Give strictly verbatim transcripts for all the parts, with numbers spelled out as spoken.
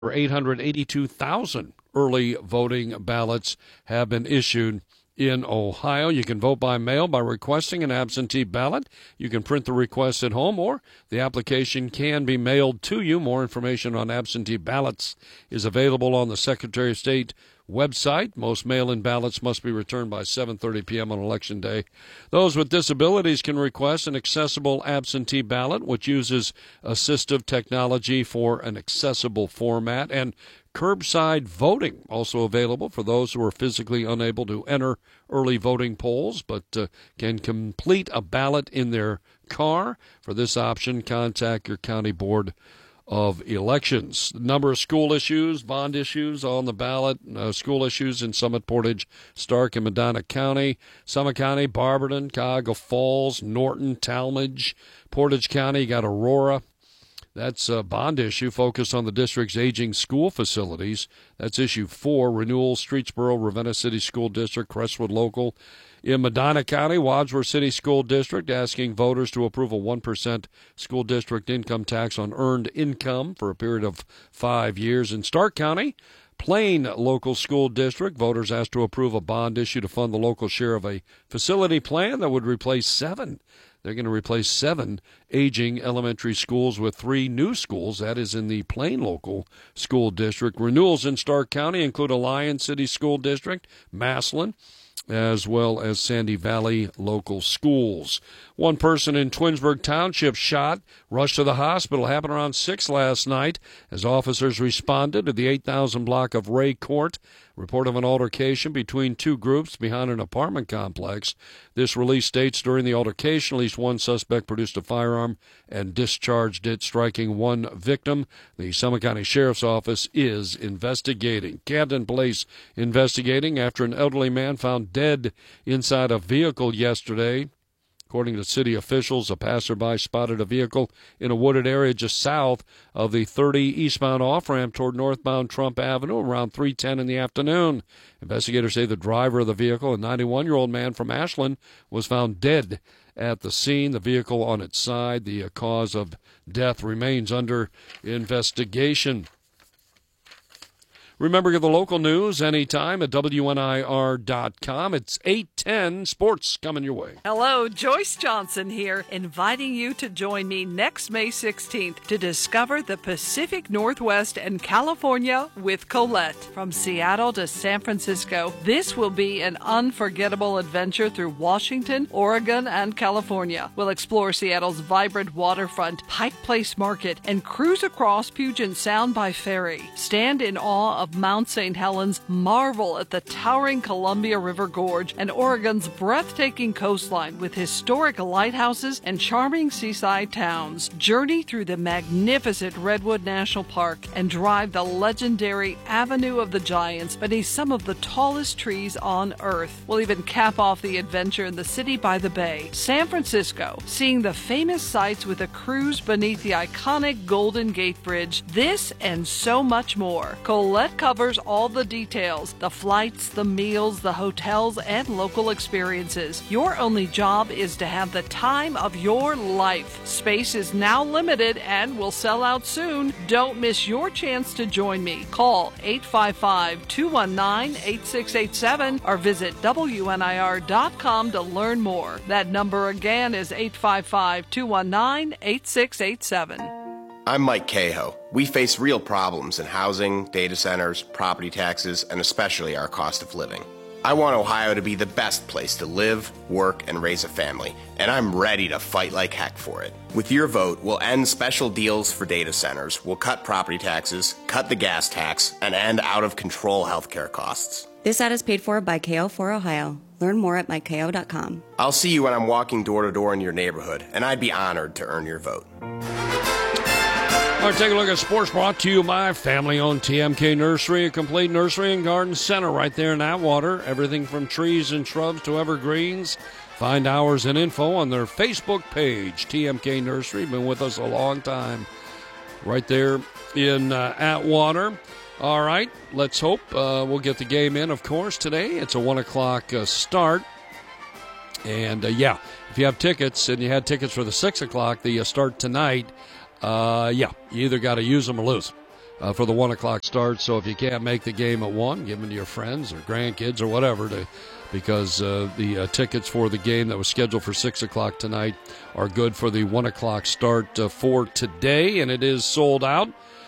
eight hundred eighty-two thousand early voting ballots have been issued in Ohio. You can vote by mail by requesting an absentee ballot. You can print the request at home, or the application can be mailed to you. More information on absentee ballots is available on the Secretary of State website. Most mail-in ballots must be returned by seven thirty p.m. on Election Day. Those with disabilities can request an accessible absentee ballot, which uses assistive technology for an accessible format, and curbside voting also available for those who are physically unable to enter early voting polls but uh, can complete a ballot in their car. For this option, contact your county board of elections. The number of school issues, bond issues on the ballot, uh, school issues in Summit, Portage, Stark, and Medina County, Summit County, Barberton, Cuyahoga Falls, Norton, Talmadge, Portage County, you got Aurora. That's a bond issue focused on the district's aging school facilities. That's issue four, renewal, Streetsboro, Ravenna City School District, Crestwood Local. In Medina County, Wadsworth City School District asking voters to approve a one percent school district income tax on earned income for a period of five years. In Stark County, Plain Local School District, voters asked to approve a bond issue to fund the local share of a facility plan that would replace seven. They're going to replace seven aging elementary schools with three new schools. That is in the Plain Local School District. Renewals in Stark County include Alliance City School District, Massillon, as well as Sandy Valley Local Schools. One person in Twinsburg Township shot, rushed to the hospital. Happened around six last night as officers responded to the eight thousand block of Ray Court. Report of an altercation between two groups behind an apartment complex. This release states during the altercation, at least one suspect produced a firearm and discharged it, striking one victim. The Summit County Sheriff's Office is investigating. Camden Police investigating after an elderly man found dead inside a vehicle yesterday. According to city officials, a passerby spotted a vehicle in a wooded area just south of the thirty eastbound off-ramp toward northbound Trump Avenue around three ten in the afternoon. Investigators say the driver of the vehicle, a ninety-one-year-old man from Ashland, was found dead at the scene, the vehicle on its side. The cause of death remains under investigation. Remember, get the local news anytime at W N I R dot com. It's eight ten Sports coming your way. Hello, Joyce Johnson here, inviting you to join me next May sixteenth to discover the Pacific Northwest and California with Colette. From Seattle to San Francisco, this will be an unforgettable adventure through Washington, Oregon, and California. We'll explore Seattle's vibrant waterfront, Pike Place Market, and cruise across Puget Sound by ferry. Stand in awe of Mount Saint Helens, marvel at the towering Columbia River Gorge, and Oregon's breathtaking coastline with historic lighthouses and charming seaside towns. Journey through the magnificent Redwood National Park and drive the legendary Avenue of the Giants beneath some of the tallest trees on Earth. We'll even cap off the adventure in the city by the bay, San Francisco, seeing the famous sights with a cruise beneath the iconic Golden Gate Bridge. This and so much more. Colette covers all the details, the flights, the meals, the hotels, and local experiences. Your only job is to have the time of your life. Space is now limited and will sell out soon. Don't miss your chance to join me. Call eight five five, two one nine, eight six eight seven or visit W N I R dot com to learn more. That number again is eight five five, two one nine, eight six eight seven. I'm Mike Cahoe. We face real problems in housing, data centers, property taxes, and especially our cost of living. I want Ohio to be the best place to live, work, and raise a family, and I'm ready to fight like heck for it. With your vote, we'll end special deals for data centers, we'll cut property taxes, cut the gas tax, and end out-of-control healthcare costs. This ad is paid for by K O for Ohio. Learn more at mike k o dot com. I'll see you when I'm walking door to door in your neighborhood, and I'd be honored to earn your vote. All right, take a look at sports brought to you by family-owned T M K Nursery, a complete nursery and garden center right there in Atwater. Everything from trees and shrubs to evergreens. Find hours and info on their Facebook page, T M K Nursery. Been with us a long time right there in uh, Atwater. All right, let's hope uh, we'll get the game in, of course, today. It's a one o'clock uh, start. And, uh, yeah, if you have tickets and you had tickets for the six o'clock, the uh, start tonight, Uh, yeah, you either got to use them or lose them. uh, for the one o'clock start. So if you can't make the game at one, give them to your friends or grandkids or whatever, to, because uh, the uh, tickets for the game that was scheduled for six o'clock tonight are good for the one o'clock start uh, for today, and it is sold out.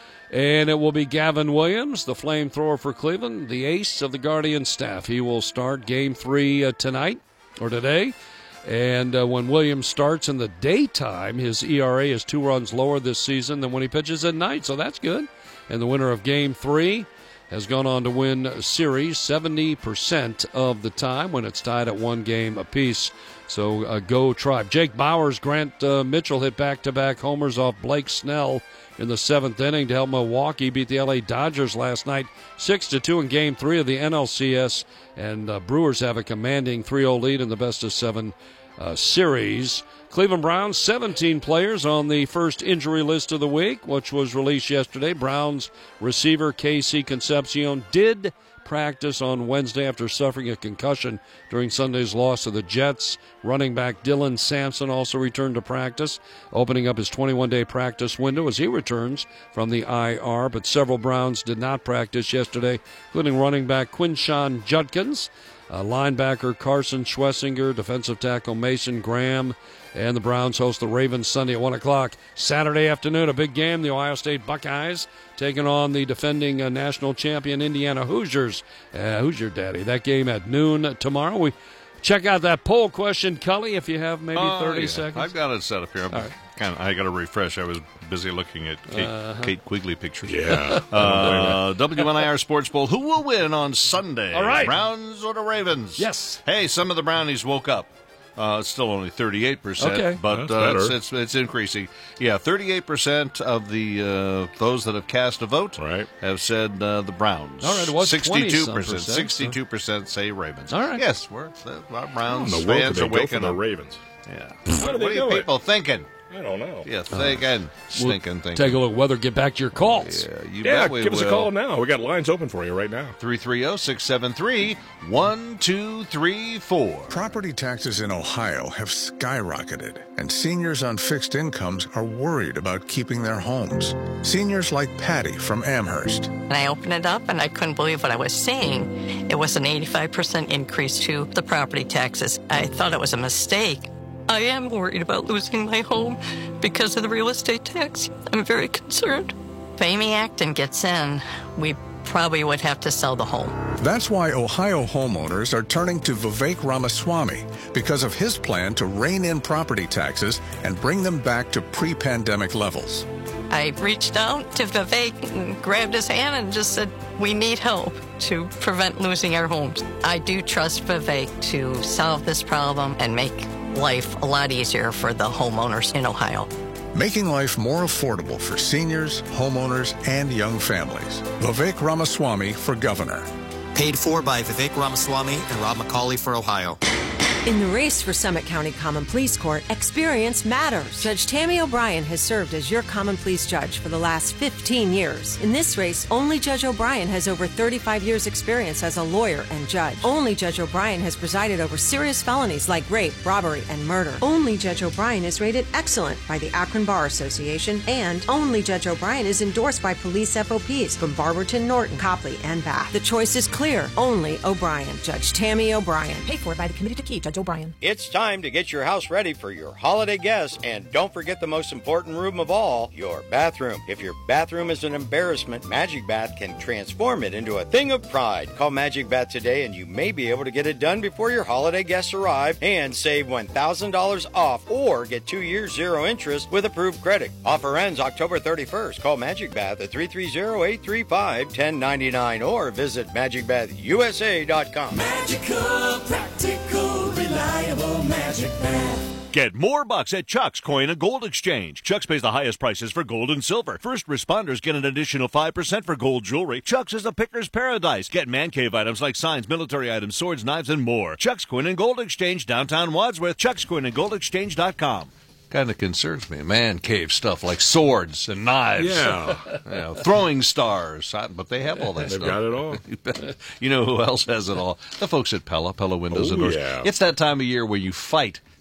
And it will be Gavin Williams, the flamethrower for Cleveland, the ace of the Guardian staff. He will start game three uh, tonight or today. And uh, when Williams starts in the daytime, his E R A is two runs lower this season than when he pitches at night, so that's good. And the winner of game three has gone on to win a series seventy percent of the time when it's tied at one game apiece. So uh, go Tribe. Jake Bauers, Grant uh, Mitchell hit back-to-back homers off Blake Snell in the seventh inning to help Milwaukee beat the L A Dodgers last night six to two in game three of the N L C S. And uh, Brewers have a commanding three oh lead in the best-of-seven uh, series. Cleveland Browns, seventeen players on the first injury list of the week, which was released yesterday. Browns receiver Casey Concepcion did practice on Wednesday after suffering a concussion during Sunday's loss to the Jets. Running back Dylan Sampson also returned to practice, opening up his twenty-one day practice window as he returns from the I R. But several Browns did not practice yesterday, including running back Quinshawn Judkins, uh, linebacker Carson Schwessinger, defensive tackle Mason Graham. And the Browns host the Ravens Sunday at one o'clock. Saturday afternoon, a big game. The Ohio State Buckeyes taking on the defending uh, national champion Indiana Hoosiers. Uh, Hoosier Daddy. That game at noon tomorrow. We check out that poll question, Cully, if you have maybe uh, thirty yeah. seconds. I've got it set up here. I'm right. kind of, I got to refresh. I was busy looking at Kate, uh-huh. Kate Quigley pictures. Yeah. uh, W N I R Sports Bowl. Who will win on Sunday? All right. Browns or the Ravens? Yes. Hey, some of the Brownies woke up. Uh, it's still only thirty-eight percent, okay. but uh, it's, it's it's increasing. Yeah, thirty-eight percent of the uh, those that have cast a vote right. have said uh, the Browns. All right, it was sixty-two percent. So. sixty-two percent say Ravens. All right. Yes, we're, the, our Browns the fans are go for waking the up. Ravens. Yeah. What are, what they are you doing? people thinking? I don't know. Yeah, thinking, stinking, thinking. Take a look. Weather. Get back to your calls. Yeah, you Yeah, bet we give us will. a call now. We got lines open for you right now. three three zero, six seven three, one two three four. Property taxes in Ohio have skyrocketed, and seniors on fixed incomes are worried about keeping their homes. Seniors like Patty from Amherst. And I opened it up, and I couldn't believe what I was seeing. It was an eighty-five percent increase to the property taxes. I thought it was a mistake. I am worried about losing my home because of the real estate tax. I'm very concerned. If Amy Acton gets in, we probably would have to sell the home. That's why Ohio homeowners are turning to Vivek Ramaswamy because of his plan to rein in property taxes and bring them back to pre-pandemic levels. I reached out to Vivek and grabbed his hand and just said, we need help to prevent losing our homes. I do trust Vivek to solve this problem and make life a lot easier for the homeowners in Ohio. Making life more affordable for seniors, homeowners, and young families. Vivek Ramaswamy for governor. Paid for by Vivek Ramaswamy and Rob McCauley for Ohio. In the race for Summit County Common Pleas Court, experience matters. Judge Tammy O'Brien has served as your Common Pleas judge for the last fifteen years. In this race, only Judge O'Brien has over thirty-five years experience as a lawyer and judge. Only Judge O'Brien has presided over serious felonies like rape, robbery, and murder. Only Judge O'Brien is rated excellent by the Akron Bar Association, and only Judge O'Brien is endorsed by police F O Ps from Barberton, Norton, Copley, and Bath. The choice is clear. Only O'Brien. Judge Tammy O'Brien. Paid for by the Committee to Keep. Judge O'Brien. It's time to get your house ready for your holiday guests, and don't forget the most important room of all, your bathroom. If your bathroom is an embarrassment, Magic Bath can transform it into a thing of pride. Call Magic Bath today and you may be able to get it done before your holiday guests arrive and save one thousand dollars off or get two years zero interest with approved credit. Offer ends October thirty-first. Call Magic Bath at three three zero, eight three five, one zero nine nine or visit magic bath u s a dot com. Magical, practical, reliable Magic Bath. Get more bucks at Chuck's Coin and Gold Exchange. Chuck's pays the highest prices for gold and silver. First responders get an additional five percent for gold jewelry. Chuck's is a picker's paradise. Get man cave items like signs, military items, swords, knives, and more. Chuck's Coin and Gold Exchange, downtown Wadsworth. Chuck's Coin and Gold Exchange dot com. Kind of concerns me. Man cave stuff like swords and knives. Yeah. You know, throwing stars. But they have all that They've stuff. got it all. You know who else has it all? The folks at Pella, Pella Windows Oh, and Doors. yeah. It's that time of year where you fight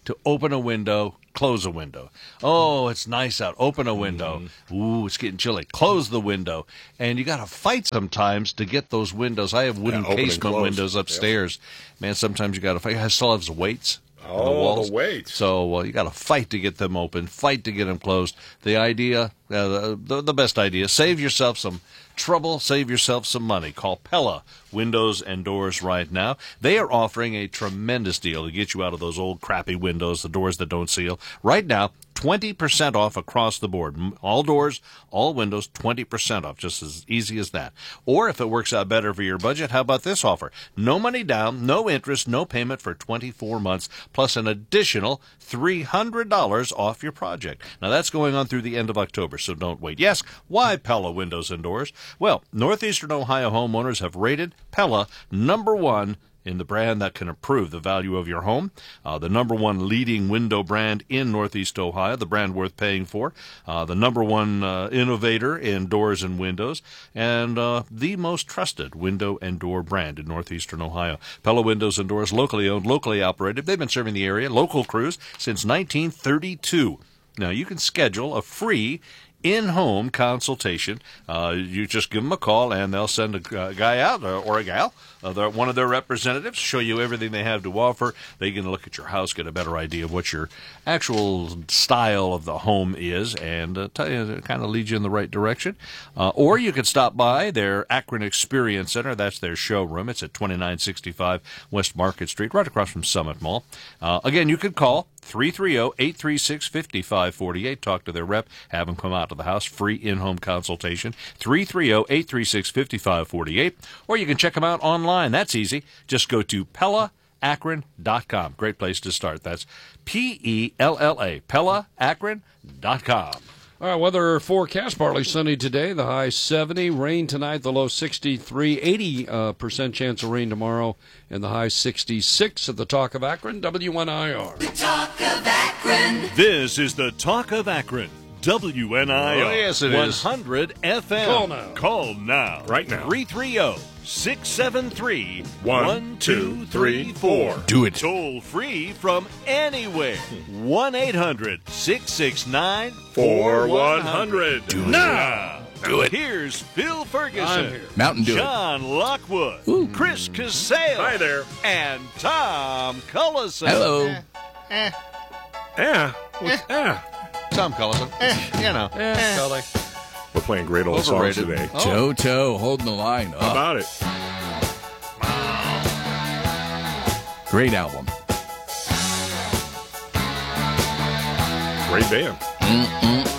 to open a window, close a window. Oh, it's nice out. Open a window. Mm-hmm. Ooh, it's getting chilly. Close the window. And you got to fight sometimes to get those windows. I have wooden yeah, casement windows upstairs. Yep. Man, sometimes you got to fight. I still have weights. Oh, the, walls. the weights. So well, you got to fight to get them open, fight to get them closed. The idea, uh, the, the best idea, save yourself some trouble, save yourself some money. Call Pella Windows and Doors right now. They are offering a tremendous deal to get you out of those old crappy windows, the doors that don't seal. Right now, twenty percent off across the board. All doors, all windows, twenty percent off, just as easy as that. Or if it works out better for your budget, how about this offer? No money down, no interest, no payment for twenty-four months, plus an additional three hundred dollars off your project. Now, that's going on through the end of October, so don't wait. Yes, why Pella Windows and Doors? Well, Northeastern Ohio homeowners have rated Pella number one in the brand that can improve the value of your home. Uh, the number one leading window brand in Northeast Ohio, the brand worth paying for. Uh, the number one uh, innovator in doors and windows, and uh, the most trusted window and door brand in Northeastern Ohio. Pella Windows and Doors, locally owned, locally operated. They've been serving the area, local crews, since nineteen thirty-two. Now, you can schedule a free in-home consultation. Uh, you just give them a call, and they'll send a uh, guy out, or, or a gal, uh, one of their representatives, show you everything they have to offer. They can look at your house, get a better idea of what your actual style of the home is, and uh, tell you, kind of lead you in the right direction. Uh, or you can stop by their Akron Experience Center. That's their showroom. It's at twenty-nine sixty-five West Market Street, right across from Summit Mall. Uh, again, you could call three three zero, eight three six, five five four eight. Talk to their rep. Have them come out to the house. Free in-home consultation. three three zero, eight three six, five five four eight. Or you can check them out online. That's easy. Just go to Pella Akron dot com. Great place to start. That's P E L L A. Pella Akron dot com. All right, weather forecast, partly sunny today, the high seventy, rain tonight, the low sixty-three, eighty percent chance of rain tomorrow, and the high sixty-six at the Talk of Akron, W N I R. The Talk of Akron. This is the Talk of Akron, W N I R. Oh, yes, it one is. hundred F M. Call now. Call now. Right now. three three zero, six seven three, One, one two, two three three, four. Do it. Toll free from anywhere. one eight hundred, six six nine, four four one one hundred. zero. Do it. Now. Do it. Here's Phil Ferguson. I'm here. Mountain Dew. John Lockwood. Chris Casale. Hi there. And Tom Cullison. Hello. Eh, eh, Yeah. What's, yeah. Tom Cullison. Eh, you know. Eh, Cully. We're playing great old Overrated. songs today. Oh. Toto holding the line up. How about it? Great album. Great band. Mm-mm.